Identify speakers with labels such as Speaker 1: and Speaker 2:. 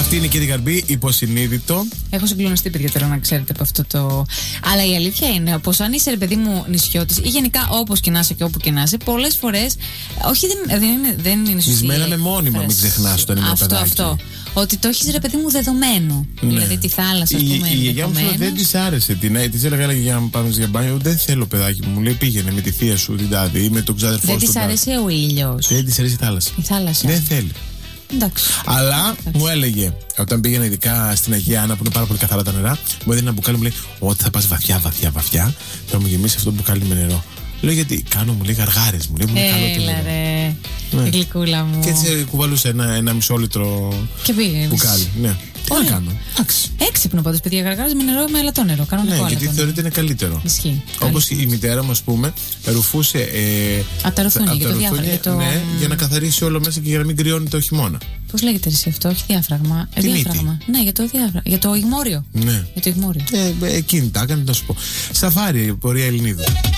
Speaker 1: Αυτή είναι η Κέρι Γαρμπή, υποσυνείδητο.
Speaker 2: Έχω συγκλονιστεί, παιδιά, τώρα να ξέρετε από αυτό το. Αλλά η αλήθεια είναι πως αν είσαι, ρε παιδί μου, νησιώτης ή γενικά όπως και να είσαι και όπου και να είσαι, πολλές φορές. Όχι, δεν είναι σωστή.
Speaker 1: Σμένα με μόνιμα, μην ξεχνάς το είναι παιδάκι.
Speaker 2: Αυτό. Ότι το έχεις, ρε παιδί μου, δεδομένο. Ναι. Δηλαδή τη θάλασσα, ας πούμε.
Speaker 1: Η γιαγιά μου δεν της άρεσε. Της έλεγα για να πάμε για μπάνιο. Δεν θέλω, παιδάκι μου. Μου λέει πήγαινε με τη θεία σου την τάδε ή με τον ξάδερφό σου.
Speaker 2: Δεν της άρεσε ο ήλιος.
Speaker 1: Δεν της αρέσει η θάλασσα.
Speaker 2: Η θάλασσα.
Speaker 1: Δεν θέλει.
Speaker 2: Εντάξει.
Speaker 1: Αλλά μου έλεγε, όταν πήγαινε ειδικά στην Αγία Άννα που είναι πάρα πολύ καθαρά τα νερά, μου έδινε ένα μπουκάλι, μου λέει: Ότι θα πας βαθιά, θα μου γεμίσει αυτό το μπουκάλι με νερό. Λέω: Γιατί κάνω, μου λέει γαργάρες, μου λέει: Μου είναι καλό το νερό.
Speaker 2: Ναι. Γλυκούλα μου.
Speaker 1: Και έτσι κουβαλούσε ένα μισό λίτρο μπουκάλι. Ναι. Τι να κάνω.
Speaker 2: Έξυπνο πάντως, παιδιά, γαργάρες με νερό, με αλατό νερό. Κανονικό.
Speaker 1: Ναι, γιατί θεωρείται είναι καλύτερο.
Speaker 2: Ισχύει.
Speaker 1: Όπως η μητέρα μου, ας πούμε, ρουφούσε.
Speaker 2: Τα ρουφούνια για το διάφραγμα.
Speaker 1: Ναι, για να καθαρίσει όλο μέσα και για να μην κρυώνει το χειμώνα.
Speaker 2: Πώς λέγεται εσύ αυτό, όχι διάφραγμα. Διάφραγμα. Ναι, για το διάφραγμα. Για το ηγμόριο.
Speaker 1: Ναι.
Speaker 2: Για το ηγμόριο.
Speaker 1: Εκείνη τα έκανε, να σου πω. Σαφάρι, πορεία Ελληνίδου.